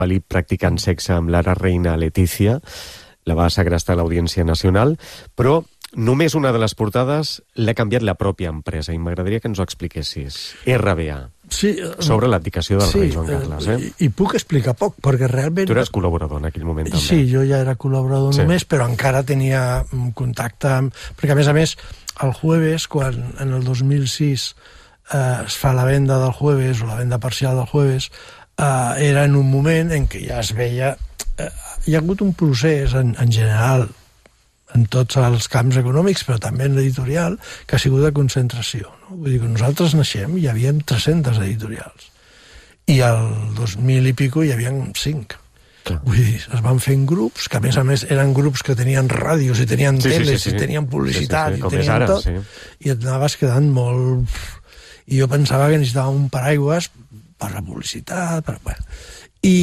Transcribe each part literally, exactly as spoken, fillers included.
pel·li practicant sexe amb Lara Reina Leticia, la va segrestar l'Audiència Nacional, però només una de les portades l'ha canviat la pròpia empresa, i m'agradaria que ens ho expliquessis. R B A. Sí, sobre l'abdicació del sí, rei Joan Carles. Eh? I, I puc explicar poc, perquè realment... Tu eres col·laborador en aquell moment, també. Sí, jo ja era col·laborador sí. només, però encara tenia contacte amb... Perquè, a més a més, el Jueves, quan en el dos mil sis eh, es fa la venda del Jueves, o la venda parcial del Jueves, eh, era en un moment en què ja es veia... Eh, hi ha hagut un procés, en, en general, en tots els camps econòmics, però també en l'editorial, que ha sigut de concentració. No? Vull dir que nosaltres naixem i hi havia tres-centes editorials. I al dos mil i pico hi havia cinc. Clar. Vull dir, es van fent grups, que a més a més eren grups que tenien ràdios i tenien sí, teles sí, sí, sí. i tenien publicitat sí, sí, sí. i tenien ara, tot, sí. i et anaves quedant molt... I jo pensava que necessitava un paraigües per la publicitat, per... Bueno. I...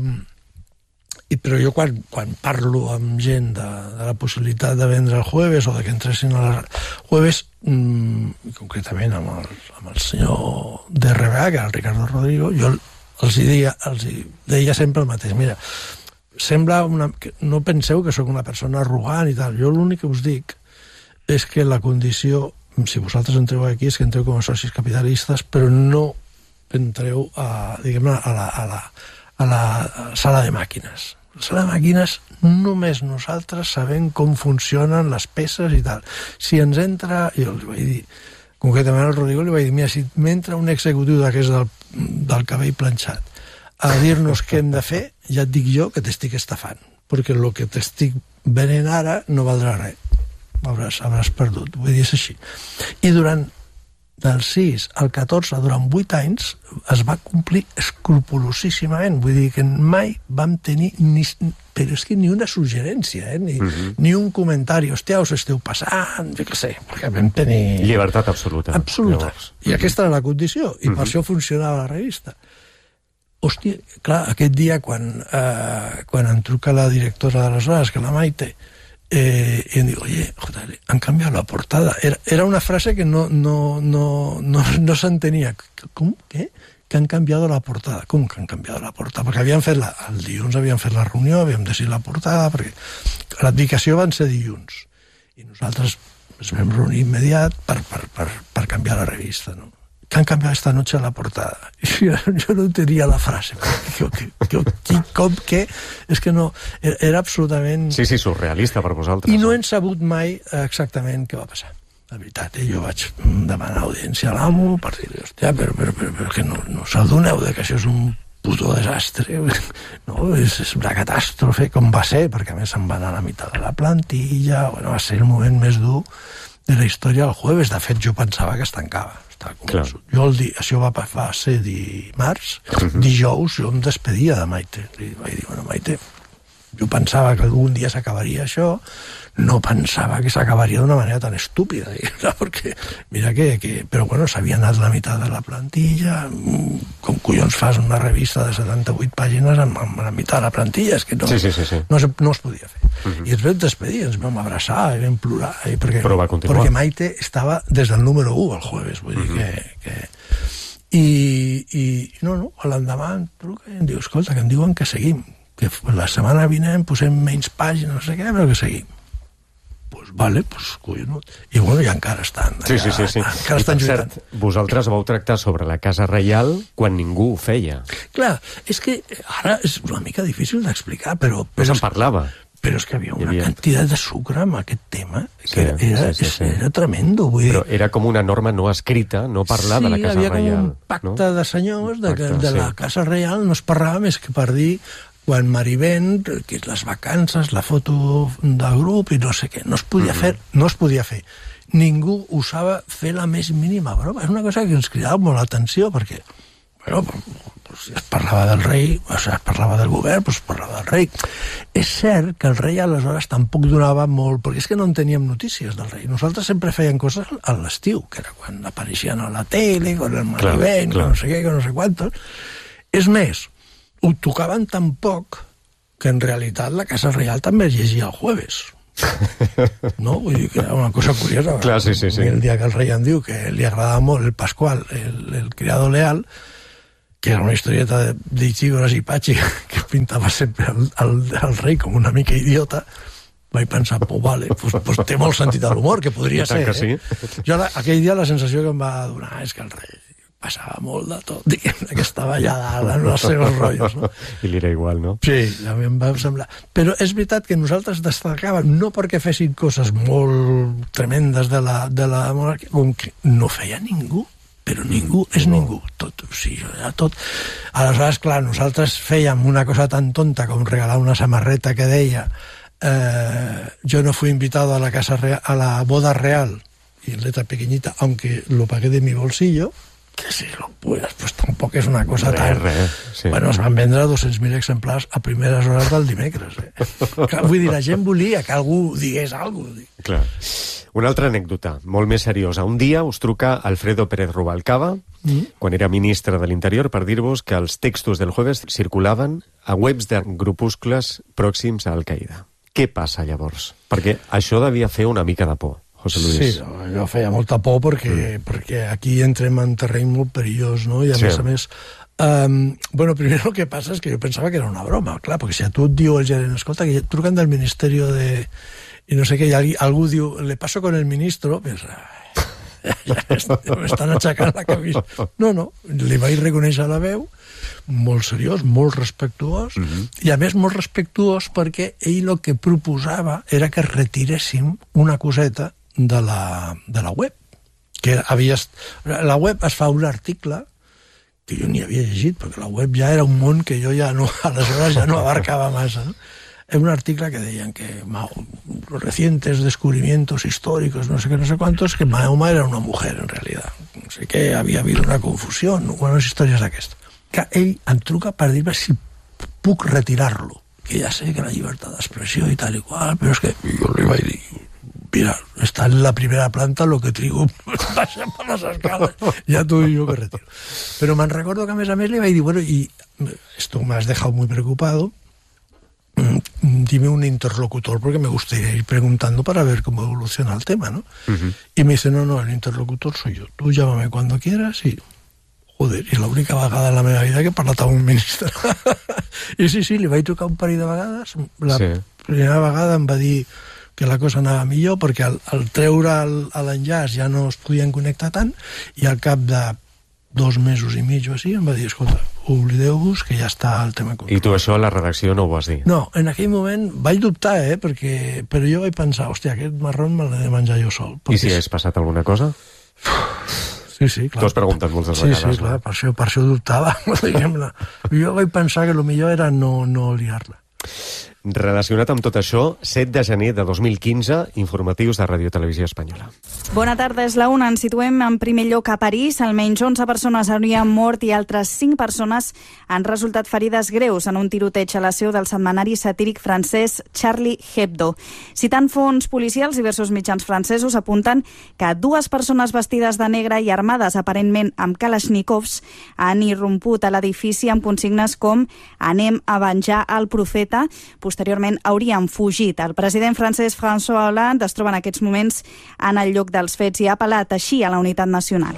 I, però jo quan, quan parlo amb gent de, de la possibilitat de vendre el Jueves o de que entressin a la Jueves, mmm, concretament amb el, amb el senyor d'R B A, que era el Ricardo Rodrigo, jo els hi deia, els hi deia sempre el mateix. Mira, sembla una... no penseu que sóc una persona arrogant i tal. Jo l'únic que us dic és que la condició, si vosaltres entreu aquí, és que entreu com a socis capitalistes, però no entreu a, diguem-ne, a la, a la, a la sala de màquines. La sala de màquines, només nosaltres sabem com funcionen les peces i tal. Si ens entra, jo li vaig dir, concretament al Rodrigo li vaig dir, mira, si m'entra un executiu d'aquest del, del cabell planxat a dir-nos què hem de fer, ja et dic jo que t'estic estafant, perquè el que t'estic venent ara no valdrà res. Hauràs, hauràs perdut. Vull dir, és així. I durant del sis al catorze, durant vuit anys, es va complir escrupolosíssimament. Vull dir que mai vam tenir ni, però és que ni una suggerència, eh? ni, uh-huh. ni un comentari. Hòstia, us esteu passant, jo què sé, perquè vam tenir... Llibertat absoluta. Absoluta. Llavors. I aquesta era la condició, i uh-huh. per això funcionava la revista. Hòstia, clar, aquest dia, quan, eh, quan em truca la directora d'aleshores, que la Maite, Eh, y digo, oye, joder, han cambiado la portada. Era, era una frase que no, no, no, no, no s'entenia. Com? Què? Que han canviat la portada. Com que han canviat la portada? Perquè havien fet la, el dilluns havien fet la reunió, havíem decidit la portada, perquè l'abdicació van ser dilluns. I nosaltres ens vam reunir immediat per, per, per, per canviar la revista, no? Que han canviat esta noche la portada. I jo, jo no tenia la frase. Que, que, que, que, com que... És que no... Era, era absolutament... Sí, sí, surrealista per vosaltres. I no hem sabut mai exactament què va passar. La veritat, eh? Jo vaig demanar audiència a l'amo per dir-li, hòstia, però, però, però, però que no, no s'adoneu de que això és un puto desastre. No, és, és una catàstrofe, com va ser, perquè a més se'n va anar a la meitat de la plantilla. Bueno, va ser el moment més dur de la història del Jueves. De fet, jo pensava que es tancava. Jo el di... Això va, va ser dimarts, uh-huh. dijous jo em despedia de Maite. I vaig dir, bueno, Maite, jo pensava que algun dia s'acabaria això, no pensava que s'acabaria d'una manera tan estúpida, perquè, mira que, que... Però bueno, s'havia anat la meitat de la plantilla, com collons fas una revista de setanta-vuit pàgines amb, amb la meitat de la plantilla, és que no, sí, sí, sí, sí. no, es, no es podia fer. Uh-huh. I ens vam despedir, ens vam abraçar, i vam plorar, eh, perquè, però va continuar. Perquè Maite estava des del número u el Jueves, vull dir uh-huh. que... que... I, i no, no, l'endemà em truca i em diu, escolta, que em diuen que seguim, que la setmana vinent posem menys pàgines, no sé què, però que seguim. Pues vale, pues collonut. I bueno, i encara estan. Sí, sí, sí, sí. Encara estan I, lluitant. Cert, vosaltres vau tractar sobre la Casa Reial quan ningú ho feia. Clar, és que ara és una mica difícil d'explicar, però... Però se'n parlava. Però és que hi havia una hi havia... quantitat de sucre amb aquest tema que sí, era, era, sí, sí, sí. era tremendo. Vull dir... Però era com una norma no escrita, no parlar sí, de la Casa Reial. Sí, havia com un pacte no? de senyors de, que, de la sí. Casa Reial no es parlava més que per dir quan Marivent, que és les vacances, la foto del grup i no sé què, no es podia mm-hmm. fer, no es podia fer. Ningú osava fer la més mínima broma. És una cosa que ens cridava molt l'atenció, perquè, bueno, pues, si es parlava del rei, o sigui, es parlava del govern, doncs es parlava del rei. És cert que el rei aleshores tampoc donava molt, perquè és que no en teníem notícies del rei. Nosaltres sempre fèiem coses a l'estiu, que era quan apareixien a la tele, con el Marivent, clar, clar. no sé què, que no sé quantos. És més, ho tocaven tan poc que en realitat la Casa Reial també es llegia el Jueves. No? Vull dir que era una cosa curiosa. Clar, sí, sí, sí. El dia que el rei em diu que li agradava molt el Pasqual, el, el criado leal, que era una historieta d'Ichigo Ashipachi que pintava sempre el, el, el rei com una mica idiota, vaig pensar, pues vale, pues, pues té molt sentit de l'humor, que podria ser, que sí. eh? Jo aquell dia la sensació que em va donar és que el rei passava molt de tot, diguem, que estava allà dalt en els seus rotllos, no? I li era igual, no? Sí, a mi em va semblar. Però és veritat que nosaltres destacàvem, no perquè fessin coses molt tremendes de la, de la monarquia, com que no feia ningú, però ningú és no. ningú, tot, o sigui, era tot. Aleshores, clar, nosaltres fèiem una cosa tan tonta com regalar una samarreta que deia eh, yo no fui invitado a la casa real, a la boda real, y en letra pequeñita, aunque lo pagué de mi bolsillo, que si lo puedes, pues tampoc és una cosa re, tan... Re, sí. Bueno, es van vendre dos-cents mil exemplars a primeres hores del dimecres. Eh? Clar, vull dir, la gent volia que algú digués alguna cosa. Clar. Una altra anècdota, molt més seriosa. Un dia us truca Alfredo Pérez Rubalcaba, mm. quan era ministre de l'Interior, per dir-vos que els textos del Jueves circulaven a webs de grupuscles pròxims a Al-Qaeda. Què passa llavors? Perquè això devia fer una mica de por, José Luis. Sí, no, jo feia molta por perquè, mm. perquè aquí entrem en terreny molt perillós, no? I a sí. més a més... Um, bueno, primer el que passa és que jo pensava que era una broma, clar, perquè si a tu et diu el gerent, escolta, que truquen del Ministeri de... i no sé què, i algú diu, le paso con el ministro, pensa, ja m'estan aixecant la camisa. No, no, li vaig reconèixer la veu, molt seriós, molt respectuós, mm-hmm. i a més molt respectuós perquè ell el que proposava era que retiréssim una coseta de la, de la web. Que havia, la web es fa un article que jo ni havia llegit, perquè la web ja era un món que jo ja no, aleshores ja no abarcava massa, no? Era un article que deien que los recientes descubrimientos históricos, no sé qué, no sé cuántos, que Mahoma era una mujer, en realidad. No sé què, havia habido una confusión, unes històries d'aquestes. Que ell em truca per dir-me si puc retirar-lo, que ja sé que la llibertat d'expressió i tal i qual, però és que jo li vaig dir, mira, està en la primera planta, lo que trigo baixa per les escales, ja t'ho dic jo que retiro. Però me'n recordo que a més a més li vaig dir, bueno, y esto me has dejado muy preocupado, dime un interlocutor porque me gustaría ir preguntando para ver cómo evoluciona el tema, ¿no? Uh-huh. Y me dice, no, no, el interlocutor soy yo, tú llámame cuando quieras y... Joder, és l'única vegada en la meva vida que he parlat amb un ministre. I sí, sí, li vaig trucar un parell de vegades. La sí. primera vegada em va dir que la cosa anava millor perquè al, al treure l'enllaç ja no es podien connectar tant i al cap de dos mesos i mig o així em va dir, escolta, oblideu-vos que ja està el tema controlat. I tu això a la redacció no ho vas dir? No, en aquell moment vaig dubtar, eh, perquè, però jo vaig pensar, hòstia, aquest marrón me l'he de menjar jo sol. I si hagués passat alguna cosa? Sí, sí, clar. T'ho has preguntat moltes sí, vegades. Sí, sí, clar, per això, per això dubtava. Jo vaig pensar que el millor era no, no liar-la. Relacionat amb tot això, set de gener de dos mil quinze, informatius de Ràdio Televisió Espanyola. Bona tarda, és la una. Ens situem en primer lloc a París. Almenys onze persones haurien mort i altres cinc persones han resultat ferides greus en un tiroteig a la seu del setmanari satíric francès Charlie Hebdo. Citant fons policials, diversos mitjans francesos apunten que dues persones vestides de negre i armades aparentment amb kalashnikovs han irromput a l'edifici amb consignes com «Anem a venjar el profeta». Posteriorment haurien fugit. El president francès François Hollande es troba en aquests moments en el lloc dels fets i ha apel·lat així a la unitat nacional.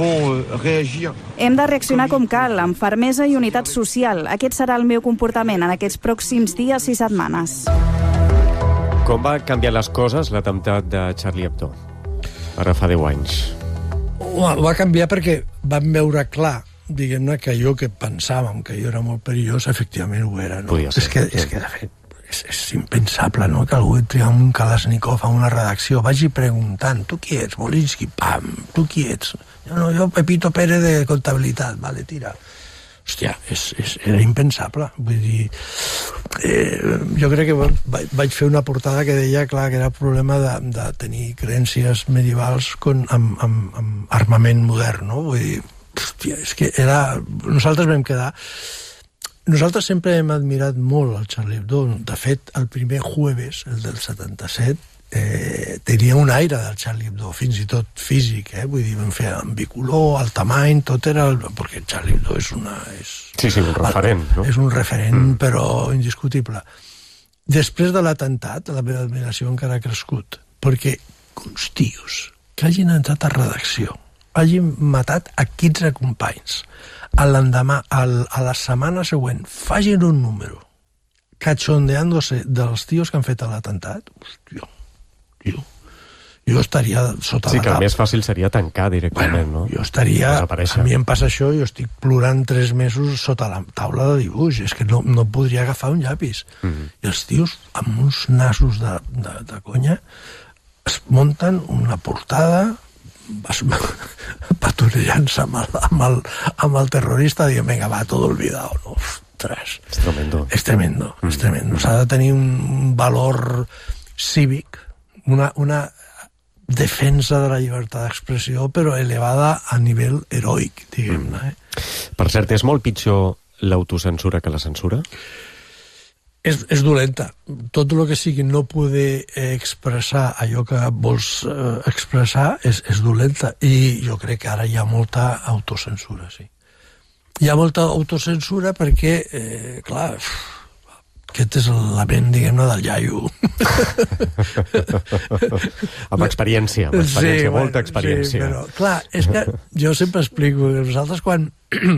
Hem de reaccionar com cal, amb fermesa i unitat social. Aquest serà el meu comportament en aquests pròxims dies i setmanes. Com va canviar les coses l'atemptat de Charlie Hebdo? Ara fa deu anys. Va canviar perquè vam veure clar, diguem-ne, que allò que pensàvem que jo era molt perillós, efectivament ho era. No? Ser, és, que, és que, de fet, és, és impensable, no?, que algú entri amb un Kalashnikov a una redacció, vagi preguntant, tu qui ets, Molinski, pam, tu qui ets? No, jo Pepito Pérez de comptabilitat, vale, tira. Hòstia, és, és, era impensable. Vull dir, eh, jo crec que vaig fer una portada que deia, clar, que era el problema de, de tenir creences medievals con, amb, amb, amb armament modern, no? Vull dir, hòstia, és que era... Nosaltres vam quedar... Nosaltres sempre hem admirat molt el Charlie Hebdo. De fet, el primer Jueves, el del setanta-set, eh, tenia un aire del Charlie Hebdo, fins i tot físic, eh? Vull dir, vam fer en bicolor, el tamany, tot era... El... Perquè el Charlie Hebdo és una... És... Sí, sí, un referent, no? És un referent, mm. però indiscutible. Després de l'atemptat, la meva admiració encara ha crescut, perquè uns tios que hagin entrat a redacció hagin matat a quinze companys, a l'endemà, a la setmana següent, facin un número cachondeándose dels tios que han fet l'atemptat, hòstia, tio, jo estaria sota sí, la taula. Sí, que el més fàcil seria tancar directament, bueno, no? Jo estaria... A mi em passa això, jo estic plorant tres mesos sota la taula de dibuix. És que no, no podria agafar un llapis. Mm-hmm. I els tios, amb uns nassos de, de, de conya, es munten una portada patrullant-se amb, el, amb, el, amb el terrorista dient, venga, va, todo olvidado, no? Ostres. És tremendo. És tremendo, mm. és tremendo. S'ha de tenir un valor cívic, una, una defensa de la llibertat d'expressió, però elevada a nivell heroic, diguem-ne. Eh? Per cert, és molt pitjor l'autocensura que la censura? És, és dolenta. Tot el que sigui no poder expressar allò que vols eh, expressar és, és dolenta. I jo crec que ara hi ha molta autocensura, sí. Hi ha molta autocensura perquè, eh, clar, aquest és l'element, diguem-ne, del iaio. Amb experiència, amb experiència, sí, molta experiència. Sí, però, clar, és que jo sempre explico que nosaltres quan,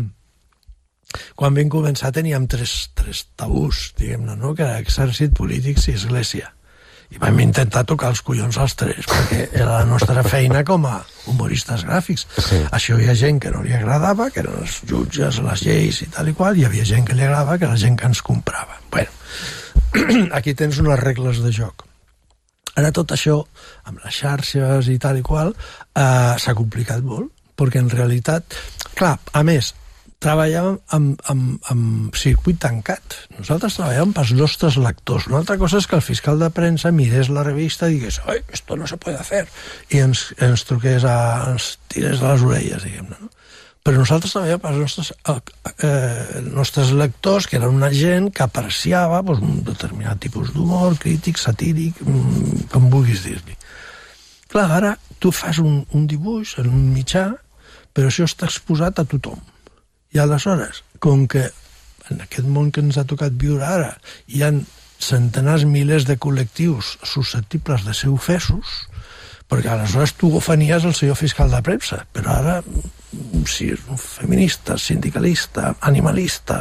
quan vam començar teníem tres, tres tabús, diguem-ne, no? Que era exèrcit, polítics i església. I vam intentar tocar els collons als tres, perquè era la nostra feina com a humoristes gràfics. Sí. Això hi ha gent que no li agradava, que eren els jutges, les lleis i tal i qual, i hi havia gent que li agradava, que era la gent que ens comprava. Bueno, aquí tens unes regles de joc. Ara tot això, amb les xarxes i tal i qual, eh, s'ha complicat molt, perquè en realitat, clar, a més, treballàvem amb, amb, amb circuit tancat. Nosaltres treballàvem pels nostres lectors. Una altra cosa és que el fiscal de premsa mirés la revista i digués, oi, esto no se puede hacer, i ens, ens truqués, a, ens tirés a les orelles, diguem-ne, no? Però nosaltres treballàvem pels nostres, eh, nostres lectors, que eren una gent que apreciava doncs, un determinat tipus d'humor, crític, satíric, com vulguis dir-li. Clar, ara tu fas un, un dibuix en un mitjà, però això està exposat a tothom. I aleshores, com que en aquest món que ens ha tocat viure ara hi ha centenars, milers de col·lectius susceptibles de ser ofesos, perquè aleshores tu ofenies el senyor fiscal de premsa, però ara, si és un feminista, sindicalista, animalista,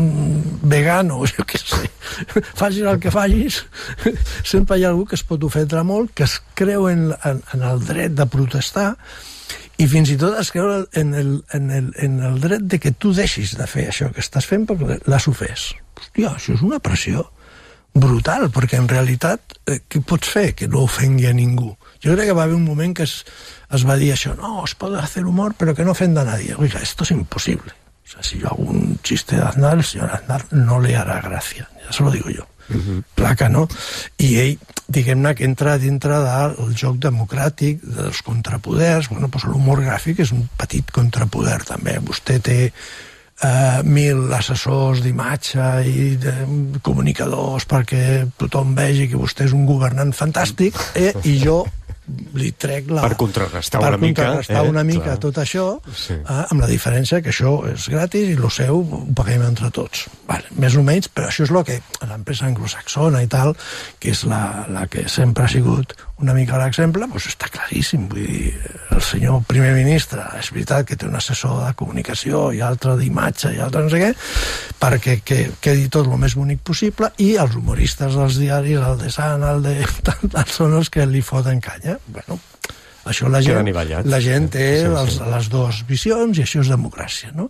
vegano, jo què sé, facis el que facis, sempre hi ha algú que es pot ofendre molt, que es creu en, en, en el dret de protestar, i fins i tot es creu en el, en, el, en el dret de que tu deixis de fer això que estàs fent perquè l'has ofès. Hòstia, això és una pressió brutal, perquè en realitat eh, què pots fer que no ofengui a ningú? Jo crec que va haver un moment que es, es va dir això, no, es pot fer humor però que no ofenda a nadie. Oiga, esto es imposible. O sea, si yo hago un chiste de Aznar, el señor Aznar no le hará gracia. Ya se lo digo yo. Uh-huh. Clar que no. I ell, diguem-ne, que entra dintre del joc democràtic, dels contrapoders. Bueno, doncs l'humor gràfic és un petit contrapoder, també. Vostè té eh, mil assessors d'imatge i de comunicadors perquè tothom vegi que vostè és un governant fantàstic, eh, i jo li trec la... Per contrarrestar per una mica. Per contrarrestar eh, una mica clar. Tot això, sí. eh, amb la diferència que això és gratis i el seu ho paguem entre tots. Vale, més o menys, però això és el que l'empresa anglosaxona i tal, que és la, la que sempre ha sigut una mica l'exemple, doncs està claríssim. Vull dir, el senyor primer ministre, és veritat que té un assessor de comunicació i altre d'imatge i altre no sé què, perquè que, quedi tot el més bonic possible, i els humoristes dels diaris, el de Sant, el de... són els que li foten canya. Bueno, això la gent, la gent té sí, sí. Els, les dues visions i això és democràcia, no?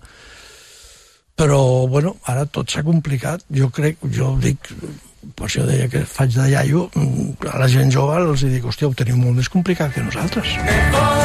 Però, bueno, ara tot s'ha complicat. Jo crec, jo dic, per això deia que faig de iaio, a la gent jove els dic, hòstia, ho teniu molt més complicat que nosaltres.